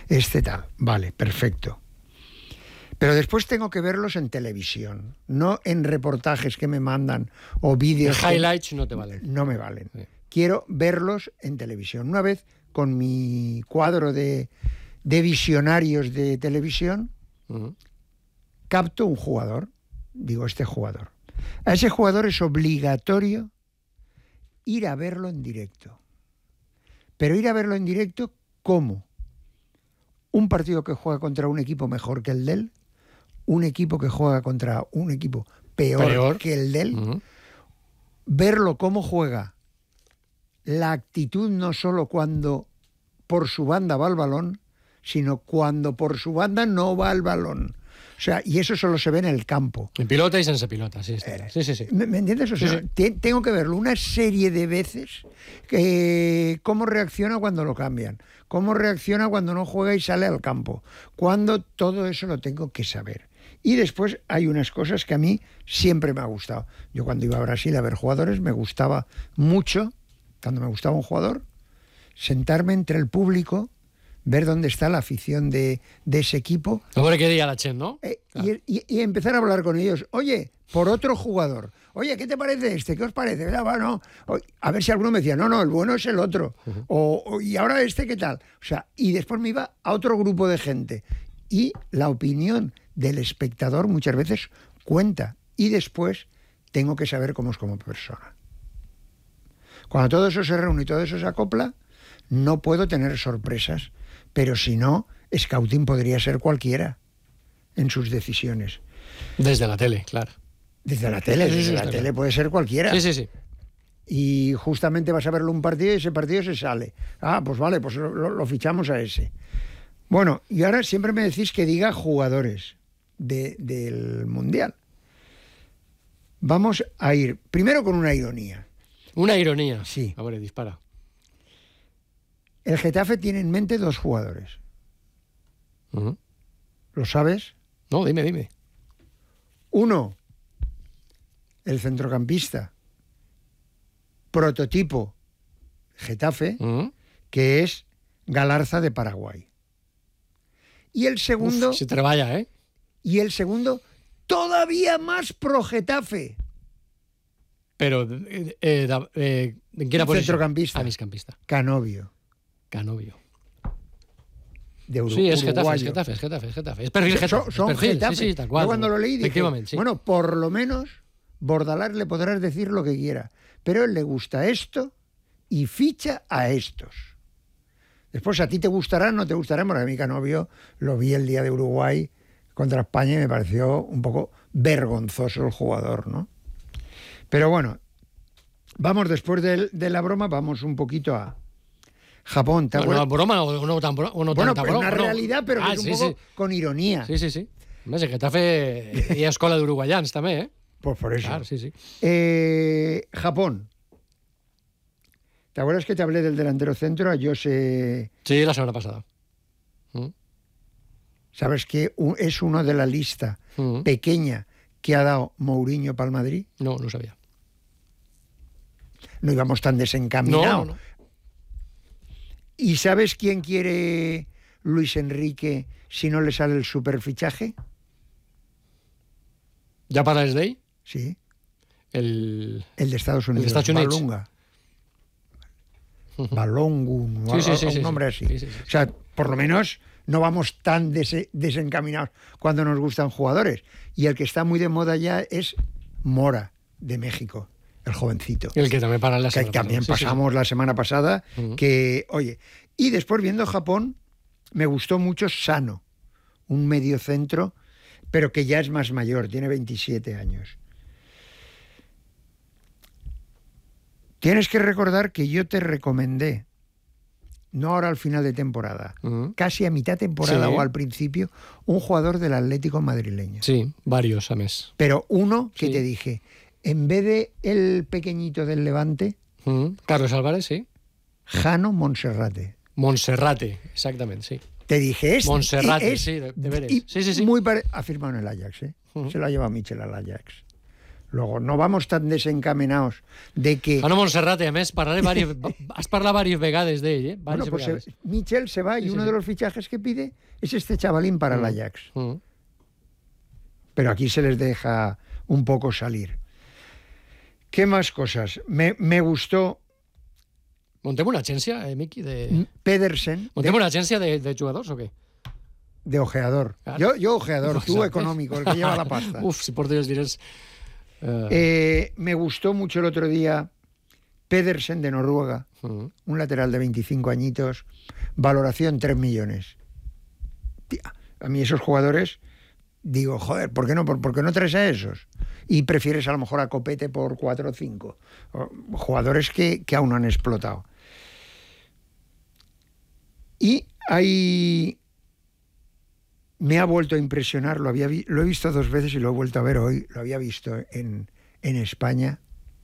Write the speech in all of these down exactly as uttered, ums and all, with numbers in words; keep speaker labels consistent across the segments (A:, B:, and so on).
A: este tal. Vale, perfecto. Pero después tengo que verlos en televisión, no en reportajes que me mandan o vídeos.
B: Los highlights que no te valen.
A: No me valen.
B: Sí.
A: Quiero verlos en televisión. Una vez, con mi cuadro de, de visionarios de televisión, uh-huh. capto un jugador, digo, este jugador. A ese jugador es obligatorio ir a verlo en directo. Pero ir a verlo en directo, ¿cómo? Un partido que juega contra un equipo mejor que el de él, un equipo que juega contra un equipo peor, peor. que el de él, uh-huh. verlo cómo juega, la actitud no solo cuando por su banda va el balón, sino cuando por su banda no va el balón. O sea, y eso solo se ve en el campo.
B: En pilota y sense pilota, sí. Eh, sí, sí, sí.
A: ¿Me, ¿me entiendes? O sea, sí, sí. tengo que verlo una serie de veces, que, cómo reacciona cuando lo cambian, cómo reacciona cuando no juega y sale al campo, cuando todo eso lo tengo que saber. Y después hay unas cosas que a mí siempre me ha gustado. Yo cuando iba a Brasil a ver jugadores me gustaba mucho, cuando me gustaba un jugador, sentarme entre el público, ver dónde está la afición de, de ese equipo.
B: Hombre, que diga la Chen, ¿no?
A: Eh, claro. y, y, y empezar a hablar con ellos. Oye, por otro jugador. Oye, ¿qué te parece este? ¿Qué os parece? Bueno, a ver si alguno me decía, no, no, el bueno es el otro. Uh-huh. O, o, ¿y ahora este qué tal? O sea, y después me iba a otro grupo de gente. Y la opinión del espectador muchas veces cuenta. Y después tengo que saber cómo es como persona. Cuando todo eso se reúne y todo eso se acopla, no puedo tener sorpresas. Pero si no, scouting podría ser cualquiera en sus decisiones.
B: Desde la tele, claro.
A: Desde la tele, desde sí, sí, la tele claro. Puede ser cualquiera.
B: Sí, sí, sí.
A: Y justamente vas a verlo un partido y ese partido se sale. Ah, pues vale, pues lo, lo fichamos a ese. Bueno, y ahora siempre me decís que diga jugadores de, del Mundial. Vamos a ir primero con una ironía.
B: ¿Una ironía?
A: Sí.
B: A ver, dispara.
A: El Getafe tiene en mente dos jugadores.
B: Uh-huh.
A: ¿Lo sabes?
B: No, dime, dime.
A: Uno, el centrocampista prototipo Getafe, uh-huh. que es Galarza de Paraguay. Y el segundo...
B: Uf, se treballa, ¿eh?
A: Y el segundo, todavía más pro Getafe.
B: Pero, eh, eh, eh, ¿en qué era posición?
A: Centrocampista.
B: Ah, miscampista.
A: Canovio.
B: Canovio.
A: De Uru-
B: sí, es Getafe,
A: uruguayo.
B: es Getafe, es Getafe, es Getafe. Es perfil Getafe.
A: Son, son
B: es perfil.
A: Getafe.
B: Sí, sí, tal cual.
A: Yo cuando lo leí dije,
B: efectivamente, sí.
A: bueno, por lo menos Bordalar le podrás decir lo que quiera, pero a él le gusta esto y ficha a estos. Después a ti te gustará, no te gustará, porque a mí Canovio lo vi el día de Uruguay contra España y me pareció un poco vergonzoso el jugador, ¿no? Pero bueno, vamos después de, de la broma, vamos un poquito a Japón. ¿Te
B: bueno, broma o no tan broma? No
A: bueno,
B: tan
A: pues
B: broma,
A: una
B: no.
A: realidad, però
B: ah,
A: que és un
B: sí,
A: poco
B: sí.
A: con ironía.
B: Sí, sí, sí. Més, el Getafe hi ha escola d'uruguaians, també, eh?
A: Pues por eso.
B: Claro, sí, sí.
A: Eh, Japón. ¿Te acuerdas que te hablé del delantero centro, a Jose?
B: Sí, la semana pasada. ¿Mm?
A: ¿Sabes que es uno de la lista
B: ¿Mm?
A: pequeña que ha dado Mourinho para el Madrid?
B: No, no sabía.
A: No íbamos tan desencaminados.
B: No, no, no.
A: ¿Y sabes quién quiere Luis Enrique si no le sale el superfichaje?
B: ¿Ya para el Day?
A: Sí.
B: El...
A: El de Estados Unidos.
B: El de Estados Unidos.
A: Balunga. Balongu,
B: sí, sí, sí,
A: un
B: sí,
A: nombre
B: sí.
A: así.
B: Sí, sí, sí.
A: O sea, por lo menos no vamos tan des- desencaminados cuando nos gustan jugadores. Y el que está muy de moda ya es Mora, de México, el jovencito.
B: El que también para la
A: Que
B: semana
A: también
B: pasada. Sí,
A: pasamos
B: sí, sí.
A: la semana pasada,
B: Uh-huh.
A: que, oye, y después viendo Japón, me gustó mucho Sano, un medio centro, pero que ya es más mayor, tiene veintisiete años. Tienes que recordar que yo te recomendé, no ahora al final de temporada,
B: Uh-huh.
A: casi a mitad temporada
B: Sí.
A: o al principio, un jugador del Atlético madrileño.
B: Sí, varios, a mes.
A: Pero uno que
B: Sí.
A: te dije, en vez de el pequeñito del Levante,
B: Uh-huh. Carlos Álvarez, sí.
A: Jano Monserrate.
B: Monserrate, exactamente, sí.
A: Te dije, es...
B: Monserrate,
A: es,
B: sí, de, de veres.
A: y
B: Sí, sí, sí.
A: Muy pare... Ha firmado en el Ajax, ¿eh?
B: Uh-huh.
A: Se lo ha llevado Michel al Ajax. Luego, no vamos tan desencaminados de que...
B: Ah, no, Montserrat, a més, parlaré varios, has parlat varias vegades d'ell, eh?
A: Bueno, pues
B: vegades.
A: se, Michel se va y sí, uno sí, de los fichajes que pide es este chavalín para mm. el Ajax. Mm. Pero aquí se les deja un poco salir. ¿Qué más cosas? Me, me gustó...
B: ¿Montem una agència, eh, Miqui? De...
A: Pedersen.
B: ¿Montem
A: de...
B: una agència de, de jugadors o qué?
A: De ojeador. Claro. Yo, yo ojeador, no, tú ¿sabes? Económico, el que lleva la pasta.
B: Uf, si por Dios dirás...
A: Uh... Eh, me gustó mucho el otro día Pedersen de Noruega, uh-huh. un lateral de veinticinco añitos, valoración tres millones. Tía, a mí esos jugadores, digo, joder, ¿por qué no, por, por qué no traes a esos? Y prefieres a lo mejor a Copete por cuatro o cinco. Jugadores que, que aún no han explotado. Y hay... Me ha vuelto a impresionar, lo, había vi... lo he visto dos veces y lo he vuelto a ver hoy, lo había visto en, en España,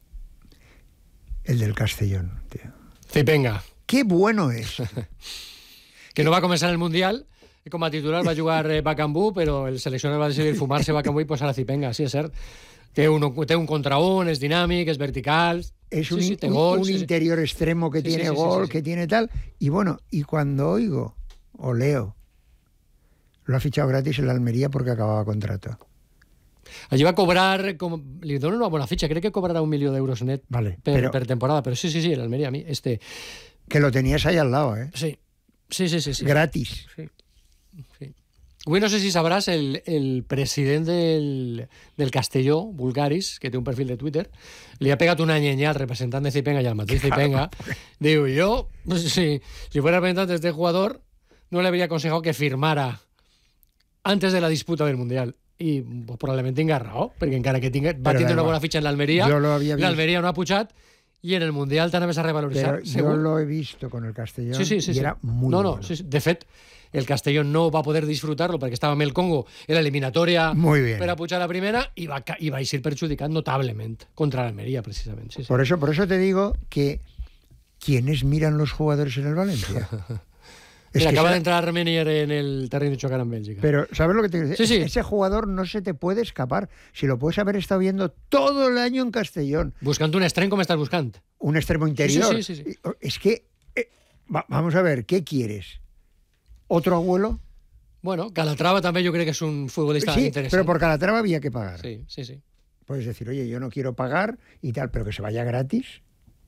A: el del Castellón, tío.
B: Zipenga.
A: ¡Qué bueno es!
B: Que no va a comenzar el Mundial, com a titular va jugar eh, Bacambú, però el seleccionador va decidir fumar-se Bacambú i posar a Zipenga, sí, és cert. Té un, té un contra un, és dinàmic, és vertical...
A: Es un,
B: sí, sí,
A: un,
B: gol,
A: un
B: sí,
A: interior extremo que
B: sí,
A: tiene
B: sí, sí,
A: gol,
B: sí, sí.
A: que tiene tal... Y bueno, y cuando oigo o leo... Lo ha fichado gratis en la Almería porque acababa contrato.
B: Allí va a cobrar, com, li donen una bona fitxa, crec que cobrarà un milió d'euros net
A: vale,
B: per,
A: pero,
B: per temporada, però sí, sí, sí, l'Almería a mi, este...
A: Que lo tenías ahí al lado, ¿eh?
B: Sí, sí, sí, sí. sí.
A: Gratis.
B: Sí, sí. Avui no sé si sabràs, el, el president del, del Castelló, Bulgaris, que té un perfil de Twitter, li ha pegat una llenya al representant de Zipenga i al mateix claro. Zipenga. Diu, yo, si, si fuera representante de este jugador, no le habría aconsejado que firmara antes de la disputa del Mundial. I pues, probablement tinga raó, perquè encara que tinga, va tindre una bona fitxa en l'Almeria, l'Almeria no ha pujat, i en el Mundial t'anaves a revaloritzar.
A: Pero yo lo he visto con el Castellón
B: sí, sí, sí,
A: y
B: sí.
A: era muy
B: no, no,
A: bueno.
B: Sí, sí. De fet, el Castellón no va poder disfrutar-lo perquè estava amb el Congo en l'eliminatòria per a pujar a la primera i va, i va ser perjudicat notablement contra l'Almeria, precisament. Sí, sí.
A: Por eso, por eso te digo que ¿quiénes miran los jugadores en el Valencia?
B: Es Mira, que acaba esa... de entrar Menier en el terreno de chocar en Bélgica.
A: Pero, ¿sabes lo que te quiero decir?
B: Sí, sí.
A: Ese jugador no se te puede escapar. Si lo puedes haber estado viendo todo el año en Castellón.
B: Buscando un extremo, ¿cómo estás buscando?
A: Un extremo interior.
B: Sí, sí, sí, sí.
A: Es que, eh, va, vamos a ver, ¿qué quieres? ¿Otro abuelo?
B: Bueno, Calatrava también yo creo que es un futbolista
A: sí,
B: interesante.
A: Pero por Calatrava había que pagar.
B: Sí, sí, sí.
A: Puedes decir, oye, yo no quiero pagar y tal, pero que se vaya gratis.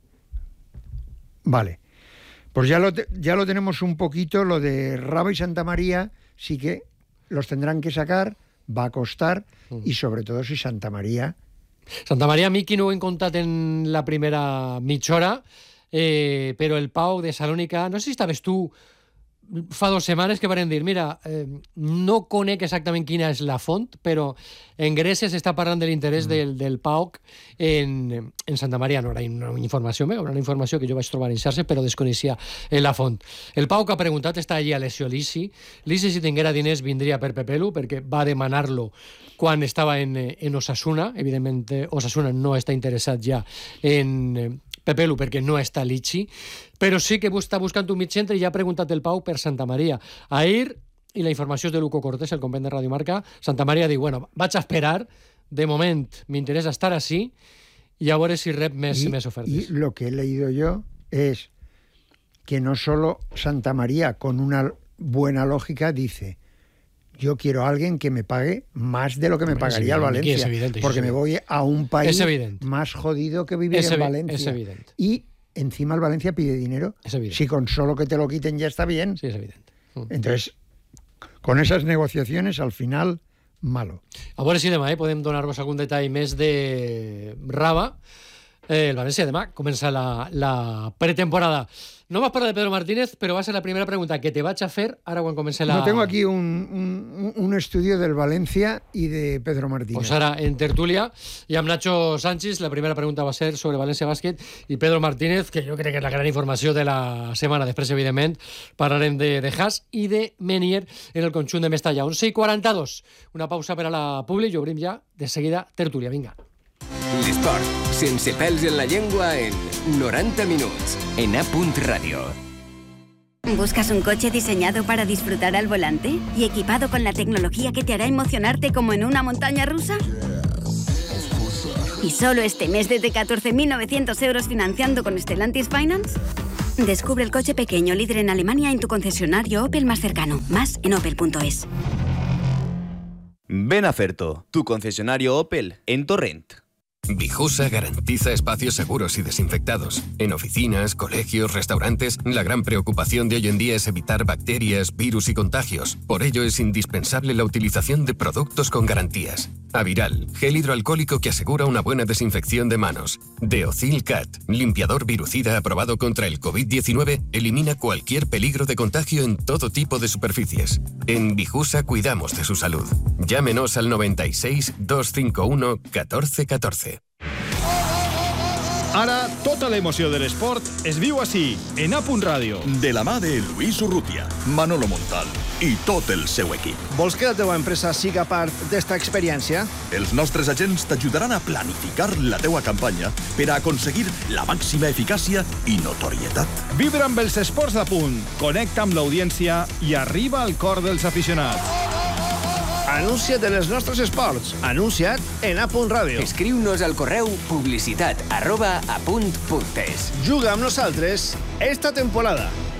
A: Vale. Pues ya lo, te, ya lo tenemos un poquito, lo de Raba y Santa María, sí que los tendrán que sacar, va a costar, mm. y sobre todo si Santa María...
B: Santa María, Miki, no ho hem contat en la primera mitja hora, eh, però el Pau de Salònica, no sé si estaves tu fa dues setmanes que varen dir, mira, eh, no conec exactament quina és la font, però en Grècia s'està parlant de l'interès mm. del, del P A O K en, en Santa Maria. No era una informació meva, era una informació que jo vaig trobar en xarxa, però desconeixia la font. El P A O K ha preguntat, està allí a lesió Lisi. Lisi, si tinguera diners, vindria per Pepelu, perquè va demanar-lo quan estava en, en Osasuna. Evidentment, Osasuna no està interessat ja en Pepelu perquè no està Lichi, però sí que està buscant un mig centre i ja ha preguntat el Pau per Santa Maria. Ahir, i la informació és de Luco Cortés, el company de Radio Marca, Santa Maria diu, bueno, vaig a esperar, de moment m'interessa estar així i a veure si rep més,
A: y,
B: més ofertes.
A: Y lo que he leído yo es que no solo Santa María, con una buena lógica, dice, yo quiero a alguien que me pague más de lo que me pagaría el Valencia,
B: es evidente,
A: porque
B: es
A: me voy a un país
B: es
A: más jodido que vivir
B: es
A: en Valencia.
B: Es evidente.
A: Y encima el Valencia pide dinero.
B: Es evidente.
A: Si con solo que te lo quiten ya está bien.
B: Sí, es evidente.
A: Entonces, con esas negociaciones, al final, malo.
B: A veure si demà eh, podem donar-vos algun detall més de Raba. Eh, el València demà comença la, la pretemporada. No vas parlar de Pedro Martínez, pero va a ser la primera pregunta que te vaig a fer ara quan comenci la...
A: No, tengo aquí un, un, un estudio del Valencia y de Pedro Martínez.
B: Pues ara en tertúlia i amb Nacho Sánchez la primera pregunta va ser sobre València Bàsquet i Pedro Martínez, que jo crec que és la gran informació de la setmana. Després, evidentment, parlarem de, de Haas i de Menier en el conjunt de Mestalla. onze i quaranta-dos. Una pausa per a la publi i obrim ja de seguida tertúlia. Vinga.
C: L'esport, sense pèls en la llengua, en noranta minuts, en A. Radio.
D: ¿Buscas un coche diseñado para disfrutar al volante y equipado con la tecnología que te hará emocionarte como en una montaña rusa? ¿Y solo este mes desde catorce mil novecientos euros financiando con Stellantis Finance? Descubre el coche pequeño líder en Alemania en tu concesionario Opel más cercano. Más en opel punto es.
E: Ven a Ferto, tu concesionario Opel en Torrent.
F: Vijusa garantiza espacios seguros y desinfectados. En oficinas, colegios, restaurantes, la gran preocupación de hoy en día es evitar bacterias, virus y contagios. Por ello es indispensable la utilización de productos con garantías. Aviral, gel hidroalcohólico que asegura una buena desinfección de manos. Deocil Cat, limpiador virucida aprobado contra el covid diecinueve, elimina cualquier peligro de contagio en todo tipo de superficies. En Vijusa cuidamos de su salud. Llámenos al noventa y seis, doscientos cincuenta y uno, catorce catorce.
G: Ara, tota l'emoció de l'esport es viu així, en A Punt Ràdio.
H: De la mà de Luis Urrutia, Manolo Montal i tot el seu equip.
I: Vols que la teva empresa siga part d'esta experiència?
H: Els nostres agents t'ajudaran a planificar la teua campanya per a aconseguir la màxima eficàcia i notorietat.
G: Vibra amb els esports d'A Punt, connecta amb l'audiència i arriba al cor dels aficionats.
I: Anuncia't en els nostres esports. Anuncia't en A Punt Ràdio.
C: Escriu-nos al correu publicitat arroba apunt punt es.
I: Juga amb nosaltres esta temporada.